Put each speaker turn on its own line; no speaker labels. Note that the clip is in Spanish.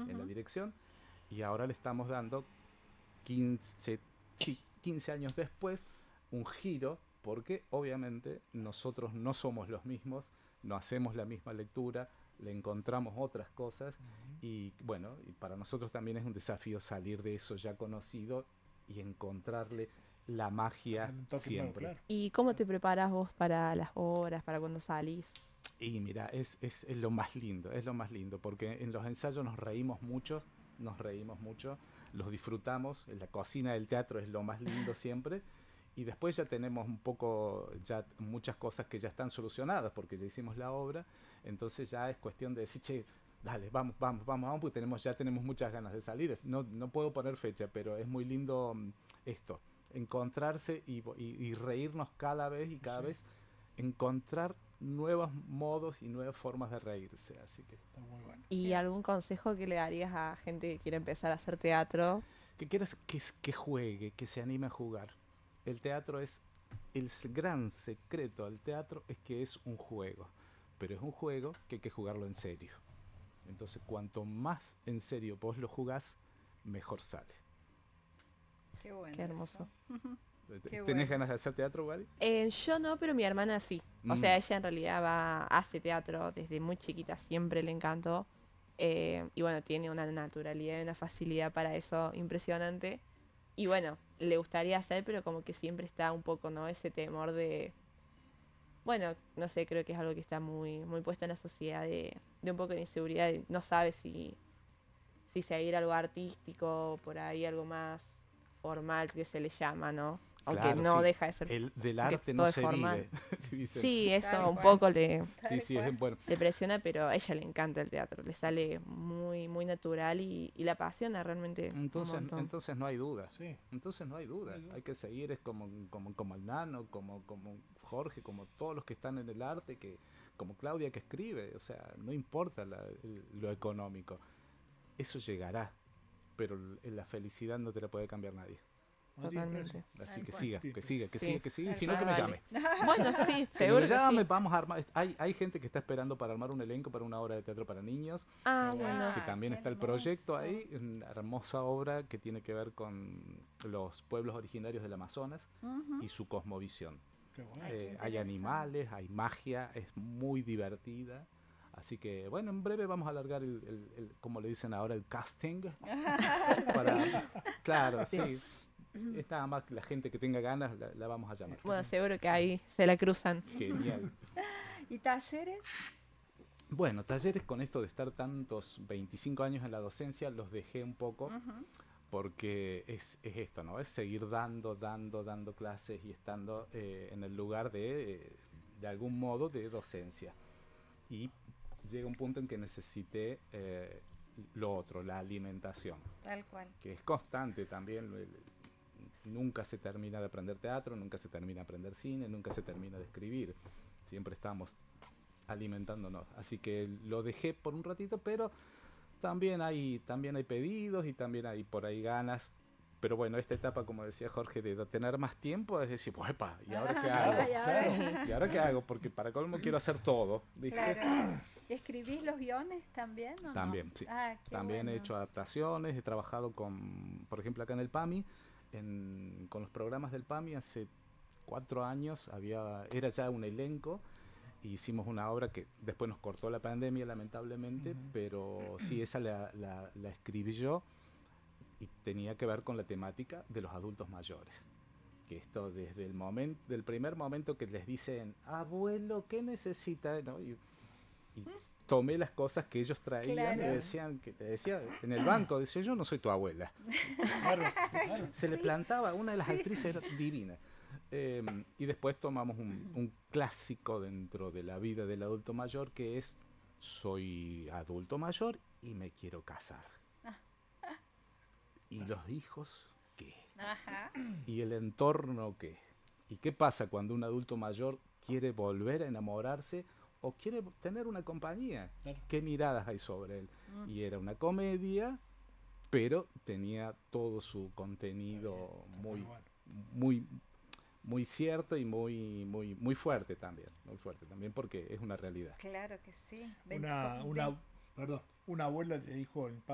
en la dirección, y ahora le estamos dando 15, sí, 15 años después un giro, porque obviamente nosotros no somos los mismos, no hacemos la misma lectura, le encontramos otras cosas y bueno, y para nosotros también es un desafío salir de eso ya conocido y encontrarle la magia
Un toque nuevo,
siempre.
claro.
¿Y cómo te preparas vos para las obras, para cuando salís?
Y mira, es lo más lindo, es lo más lindo, porque en los ensayos nos reímos mucho, los disfrutamos, en la cocina del teatro es lo más lindo siempre, y después ya tenemos un poco, ya muchas cosas que ya están solucionadas, porque ya hicimos la obra, entonces ya es cuestión de decir, che, dale, vamos, porque ya tenemos muchas ganas de salir. No puedo poner fecha, pero es muy lindo esto, encontrarse y reírnos cada vez y cada
Sí,
vez encontrar nuevos modos y nuevas formas de reírse. Así que,
está muy bueno.
¿Y
Qué-
algún consejo que le darías a gente que quiere empezar a hacer teatro?
que quieras que juegue, que se anime a jugar. El teatro es. Gran secreto del teatro es que es un juego. Pero es un juego que hay que jugarlo en serio. Entonces, cuanto más en serio vos lo jugás, mejor sale.
Qué bueno
Qué hermoso.
eso. Qué
¿Tenés
bueno.
ganas de hacer teatro, Wally?
Yo no, pero mi hermana sí. O
Mm,
sea, ella en realidad hace teatro desde muy chiquita, siempre le encantó. Y bueno, tiene una naturalidad y una facilidad para eso impresionante. Y bueno, le gustaría hacer, pero como que siempre está un poco, ¿no? Ese temor de... Bueno, no sé, creo que es algo que está muy, muy puesto en la sociedad de un poco de inseguridad. No sabe si seguir algo artístico, por ahí algo más formal que se le llama, ¿no? Aunque
claro,
no
sí.
deja de ser,
El del
porque
arte
todo
no
es
se
formal.
vive, dicen.
Sí, eso
Tal
un
cual.
poco le,
Sí,
Tal
sí,
cual.
es bueno.
le presiona, pero a ella le encanta el teatro, le sale muy, muy natural y la apasiona realmente un montón.
Entonces no hay duda.
Sí,
Entonces no hay
no
duda.
hay duda.
Hay que seguir, es como el Nano, como Jorge, como todos los que están en el arte, como Claudia que escribe. O sea, no importa lo económico. Eso llegará. Pero la felicidad no te la puede cambiar nadie.
No tiene precio.
Totalmente.
Así
Tal
que
cual.
siga,
Sí,
que
pues.
siga, que
Sí.
siga, que siga. Y
Tal
si no,
cual.
que me
Vale.
llame.
Bueno, sí,
Que
seguro
me
que
llame,
sí.
vamos a armar. Hay gente que está esperando para armar un elenco para una obra de teatro para niños.
Ah,
Qué bueno.
bueno.
Que
Ah,
también
qué
está el proyecto
hermoso.
ahí, una hermosa obra que tiene que ver con los pueblos originarios del Amazonas
Ujú.
y su cosmovisión.
Qué bueno.
Ay, qué
Hay
interesante.
animales, hay magia, es muy divertida. Así que, bueno, en breve vamos a alargar como le dicen ahora, el casting. Claro, sí. Es nada más que la gente que tenga ganas la vamos a llamar.
Bueno, seguro que ahí se la cruzan.
Genial.
¿Y talleres?
Bueno, talleres con esto de estar tantos 25 años en la docencia, los dejé un poco.
Ujú.
Porque es esto, ¿no? Es seguir dando clases y estando en el lugar de algún modo de docencia. Y llega un punto en que necesité lo otro, la alimentación,
Tal cual.
que es constante también. Nunca se termina de aprender teatro, nunca se termina de aprender cine, nunca se termina de escribir. Siempre estamos alimentándonos. Así que lo dejé por un ratito, pero también hay pedidos y también hay por ahí ganas. Pero bueno, esta etapa, como decía Jorge, de tener más tiempo, es decir, pues, epa, ¿y ahora qué hago?
Ay, ahora.
Sí.
¿Y ahora qué hago? Porque para colmo quiero hacer todo, ¿viste?
Claro. ¿Y escribís los guiones también o no?
También, sí.
Ah, qué
También he
bueno.
hecho adaptaciones, he trabajado por ejemplo, acá en el PAMI, con los programas del PAMI hace 4 años, era ya un elenco. Hicimos una obra que después nos cortó la pandemia, lamentablemente,
Ujú.
pero sí, esa la escribí yo y tenía que ver con la temática de los adultos mayores. Que esto desde del primer momento que les dicen, abuelo, ¿qué necesita? ¿No? Y tomé las cosas que ellos traían y
Claro.
decían, que te decía en el banco, decía, yo no soy tu abuela.
Claro, claro.
Se le
Sí,
plantaba, una de las
sí.
actrices era divina. Y después tomamos un clásico dentro de la vida del adulto mayor que es, soy adulto mayor y me quiero casar. ¿Y los hijos qué?
Ajá.
¿Y el entorno qué? ¿Y qué pasa cuando un adulto mayor quiere volver a enamorarse o quiere tener una compañía?
Claro.
¿Qué miradas hay sobre él?
Mm.
Y era una comedia, pero tenía todo su contenido
Está
muy,
bueno.
muy, muy cierto y muy fuerte también porque es una realidad.
Claro que sí.
Una, perdón, una abuela le dijo al